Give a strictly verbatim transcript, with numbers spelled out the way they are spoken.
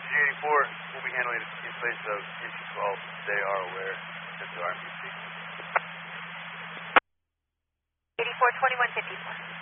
G eighty-four will be handling it in place of N T twelve. They are aware that the R M B C. eighty-four, twenty-one fifty-four.